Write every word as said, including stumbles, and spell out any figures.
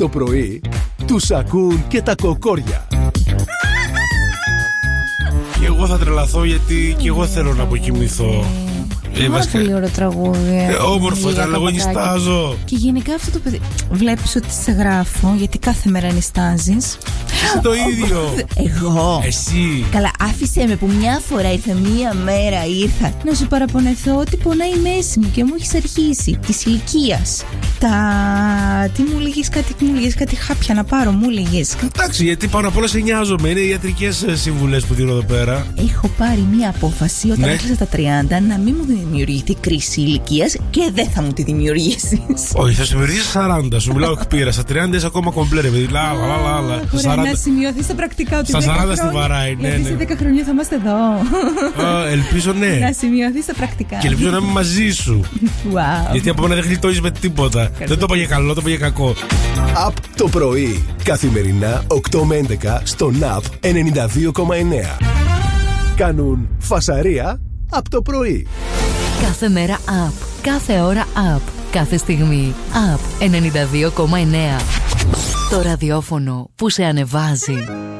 το πρωί τους ακούν και τα κοκόρια. Και εγώ θα τρελαθώ γιατί και εγώ θέλω να αποκοιμηθώ. Ε, Πάρα πολύ ωραίο τραγούδι. Ε, όμορφο ήταν, εγώ νιστάζω. Και γενικά αυτό το παιδί. Βλέπεις ότι σε γράφω, γιατί κάθε μέρα νιστάζεις. Είσαι το ίδιο. Εγώ. Εσύ. Καλά, άφησέ με που μια φορά ήρθα, μία μέρα ήρθα να σου παραπονεθώ ότι πονάει η μέση μου και μου έχεις αρχίσει της ηλικίας. Τα. Τι μου λέγες, κάτι μου λέγες, κάτι χάπια να πάρω, μου λέγες. Εντάξει, γιατί πάνω απ' όλα σε νοιάζομαι. Είναι οι ιατρικές συμβουλές που δίνω εδώ πέρα. Έχω πάρει μία απόφαση όταν ναι. έκλεισα τα τριάντα να μην μου δημιουργηθεί κρίση ηλικίας και δεν θα μου τη δημιουργήσεις. Όχι, θα σου δημιουργήσει σαράντα. Σου μιλάω εκπείρα. Στα τριάντα είσαι ακόμα κομπλέ, παιδί. Λα, λα, λα, λα. Χωρί να σημειωθεί στα πρακτικά ότι. Στα σαράντα στη βαράει, ναι. Γιατί σε δέκα χρόνια θα είμαστε εδώ. Ελπίζω ναι. Να σημειωθεί στα πρακτικά. Και ελπίζω να είμαι μαζί σου. Wow. Γιατί από μένα δεν γλιτώνεις με τίποτα. Δεν το είπα για καλό, το είπα για κακό. Απ' το πρωί. Καθημερινά οκτώ με έντεκα στο Ναπ ενενήντα δύο κόμμα εννέα. Κάνουν φασαρία απ' το πρωί. Κάθε μέρα Up. Κάθε ώρα Up. Κάθε στιγμή Up ενενήντα δύο κόμμα εννέα. Το ραδιόφωνο που σε ανεβάζει.